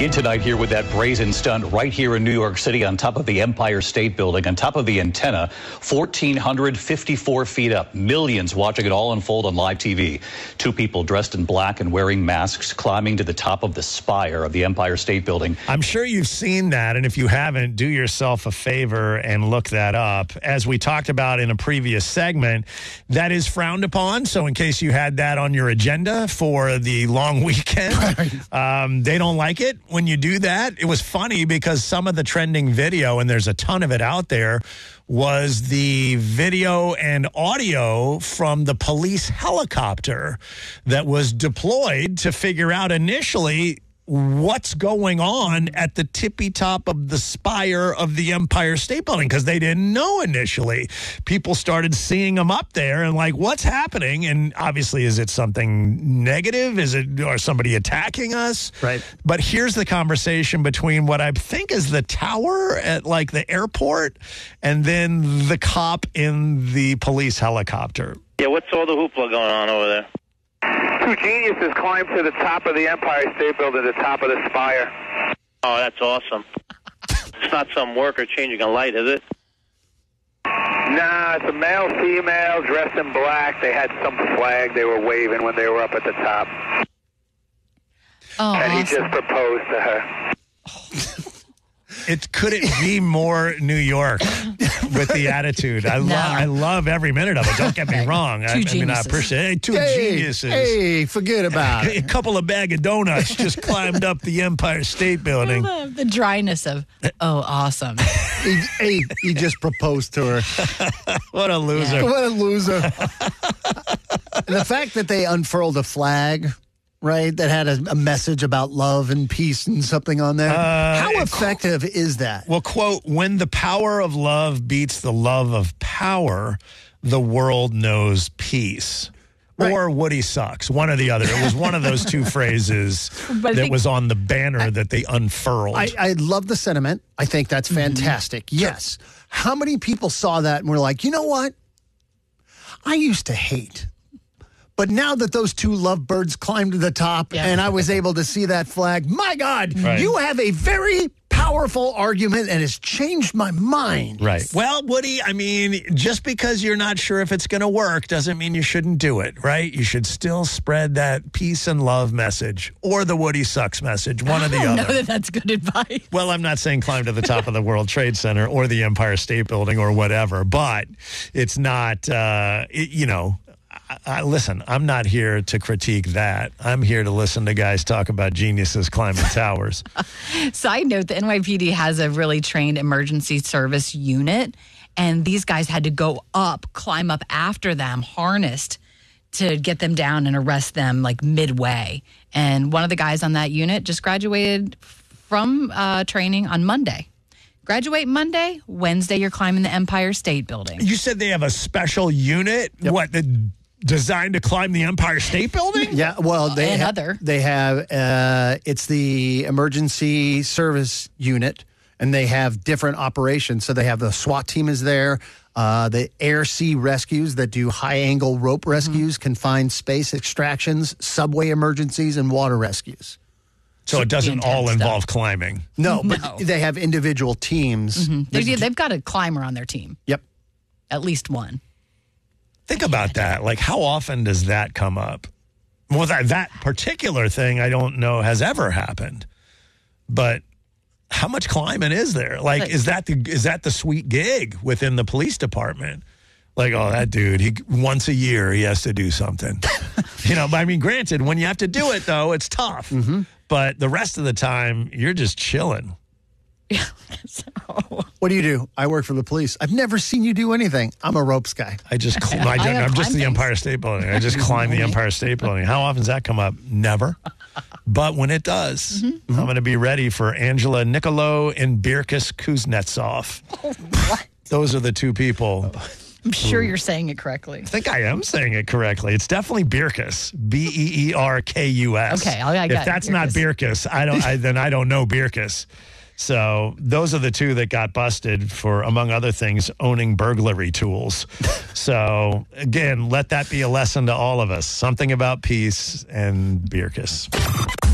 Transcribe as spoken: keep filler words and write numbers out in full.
begin tonight here with that brazen stunt right here in New York City on top of the Empire State Building, on top of the antenna, one thousand four hundred fifty-four feet up. Millions watching it all unfold on live T V. Two people dressed in black and wearing masks climbing to the top of the spire of the Empire State Building. I'm sure you've seen that, and if you haven't, do yourself a favor and look that up. As we talked about in a previous segment, that is frowned upon, so in case you had that on your agenda for the long weekend, um, they don't like it when you do that. It was funny because some of the trending video, and there's a ton of it out there, was the video and audio from the police helicopter that was deployed to figure out initially what's going on at the tippy top of the spire of the Empire State Building, because they didn't know initially. People started seeing them up there and like, what's happening? And obviously, is it something negative? Is it, or somebody attacking us? Right. But here's the conversation between what I think is the tower at like the airport and then the cop in the police helicopter. Yeah, what's all the hoopla going on over there? Two geniuses climbed to the top of the Empire State Building, the top of the spire. Oh, that's awesome. It's not some worker changing a light, is it? Nah, it's a male, female, dressed in black. They had some flag they were waving when they were up at the top. Oh, and he awesome. just proposed to her. It could it be more New York with the attitude? I, lo- No. I love every minute of it. Don't get me wrong. I, I mean, I geniuses. appreciate hey, two Hey, geniuses. hey, forget about A it. couple of bag of donuts just climbed up the Empire State Building. I love the dryness of, oh, awesome. He, hey, he just proposed to her. What a loser. Yeah. What a loser. And the fact that they unfurled a flag, right, that had a, a message about love and peace and something on there. Uh, How it- effective is that? Well, quote, when the power of love beats the love of power, the world knows peace. Right. Or Woody sucks. One or the other. It was one of those two phrases But I that think- was on the banner that they unfurled. I, I love the sentiment. I think that's fantastic. Yes. How many people saw that and were like, you know what? I used to hate. But now that those two lovebirds climbed to the top Yeah. and I was able to see that flag, my God, Right. you have a very powerful argument and has changed my mind. Right. Well, Woody, I mean, just because you're not sure if it's going to work doesn't mean you shouldn't do it, right? You should still spread that peace and love message or the Woody sucks message, one or the I don't other. know that that's good advice. Well, I'm not saying climb to the top of the World Trade Center or the Empire State Building or whatever, but it's not, uh, it, you know, I, I, listen, I'm not here to critique that. I'm here to listen to guys talk about geniuses climbing towers. Side note, the N Y P D has a really trained emergency service unit, and these guys had to go up, climb up after them, harnessed to get them down and arrest them like midway. And one of the guys on that unit just graduated from uh, training on Monday. Graduate Monday, Wednesday you're climbing the Empire State Building. You said they have a special unit? What, the, designed to climb the Empire State Building? Yeah, well, they And ha- other. they have uh, it's the emergency service unit, and they have different operations. So they have the SWAT team is there, uh, the air sea rescues that do high angle rope rescues, Mm-hmm. confined space extractions, subway emergencies, and water rescues. So it doesn't Intense all stuff. involve climbing. No, but No. they have individual teams. They, they've got a climber on their team, Yep. at least one. Think about that. Like, how often does that come up? Well, that, that particular thing, I don't know, has ever happened. But how much climbing is there? Like, is that the is that the sweet gig within the police department? Like, oh, that dude, he once a year he has to do something. You know, but I mean, granted, when you have to do it, though, it's tough. Mm-hmm. But the rest of the time, you're just chilling. So, What do you do? I work for the police. I've never seen you do anything. I'm a ropes guy. I just, cl- I, I have I'm just climbed the things. Empire State Building. I just climb the Empire State Building. How often does that come up? Never. But when it does, Mm-hmm. I'm going to be ready for Angela Nicolo and Birkus Kuznetsov. what? Those are the two people. I'm sure you're saying it correctly. I think I am saying it correctly. It's definitely Birkus, B E E R K U S. Okay, I- I got if that's not Birkus. Birkus, I don't. I, then I don't know Birkus. So those are the two that got busted for, among other things, owning burglary tools. So again, let that be a lesson to all of us. Something about peace and Birkus.